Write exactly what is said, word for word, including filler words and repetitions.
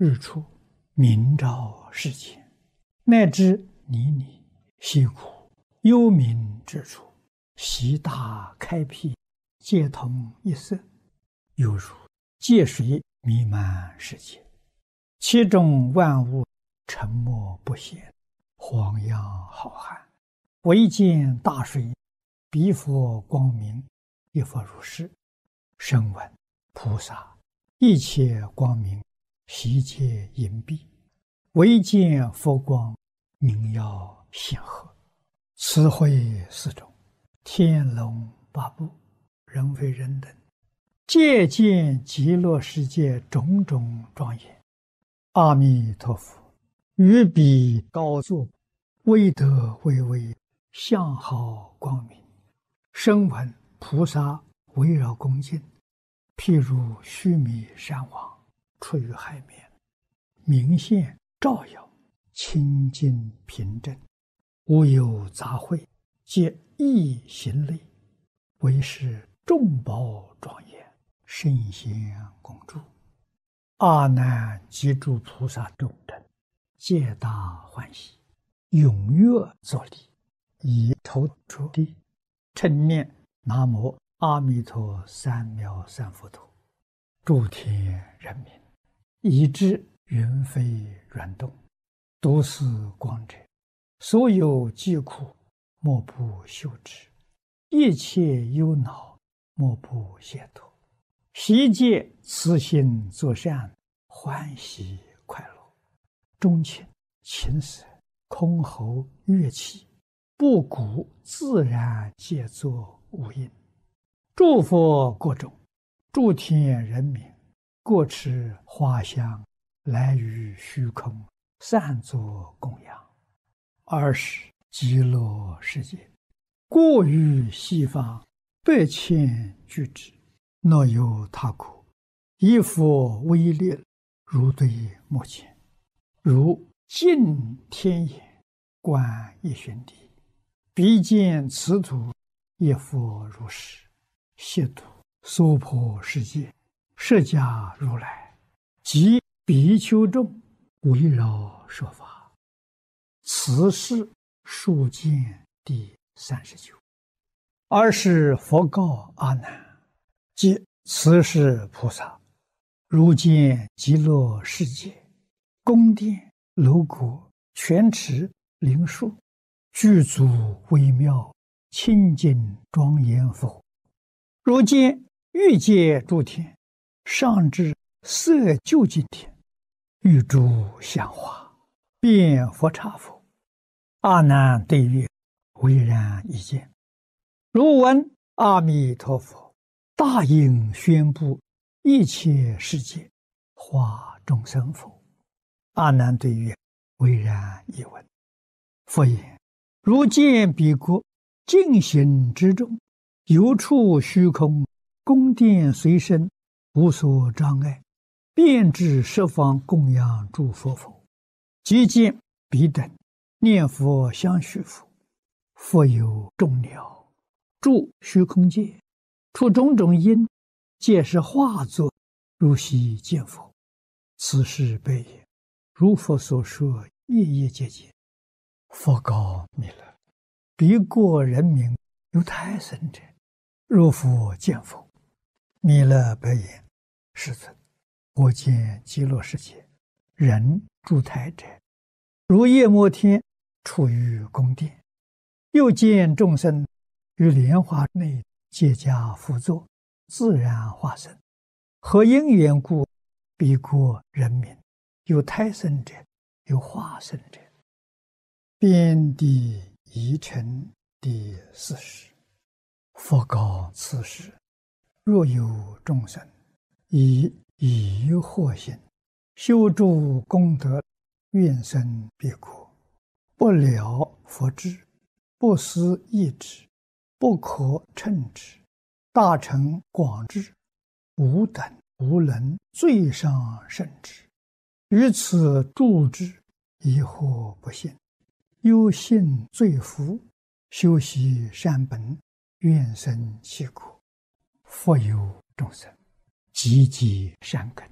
日出，明照世间，乃至泥泞、溪谷、幽冥之处，悉大开辟，皆同一色，犹如界水弥漫世界，其中万物沉默不显，荒洋浩瀚，唯见大水，彼佛光明，一佛如是。声闻菩萨一切光明，悉皆隐蔽，唯见佛光，明耀显赫。慈慧四种，天龙八部，人非人等，皆见极乐世界种种庄严。阿弥陀佛于彼高坐，威德巍巍，相好光明。声闻菩萨围绕恭敬，譬如须弥山王出于海面，明现照耀，清净平正，无有杂秽，皆一行类，为是众宝庄严，圣贤共住。阿难及诸菩萨众等，皆大欢喜，踊跃作礼，以头着地，称念南无阿弥陀三藐三佛陀。诸天人民，以至云飞软动，都是光者，所有疾苦，莫不休止；一切忧恼，莫不解脱。悉皆慈心作善，欢喜快乐。钟磬、琴瑟、箜篌、乐器，布谷自然皆作无应。诸佛国中，诸天人民，各持花香，来于虚空，散作供养。二是极乐世界，过于西方，百千俱胝，若有他国，以佛威力，如对目前，如镜天眼，观一旬地，彼见此土，亦复如是。悉土娑婆世界，释迦如来及比丘众，围绕说法。此是数见第三十九。二是佛告阿难，即此是菩萨，如见极乐世界，宫殿、楼阁、泉池、灵树，具足微妙，清净庄严否？如见欲界诸天，上至色究竟天，欲诸香花，遍佛刹否？阿难对曰：唯然一见。如闻阿弥陀佛大应宣布一切世界，化众生否？阿难对曰：唯然一闻。佛言：如见彼国净行之中，有处虚空，宫殿随身，无所障碍，遍至十方供养诸佛否？即见彼等念佛相续否？复有众鸟住虚空界，出种种因，皆是化作，如悉见否？此是悲也。如佛所说，夜夜皆见。佛告弥勒：彼国人民有胎生者，若复见否？弥勒白言：世尊，我见极乐世界人住胎者，如夜摩天处于宫殿，又见众生于莲花内皆加辅佐，自然化身。何因缘故？彼国人民有胎生者，有化身者。遍地遗尘第四十。佛告此时：若有众生以疑惑心修诸功德，愿生彼国，不了佛智，不思议之，不可称之，大乘广智，无等无能，最上甚至。于此住之，疑惑不信，忧信罪福，修习善本，愿生其国。复有众生积积善根，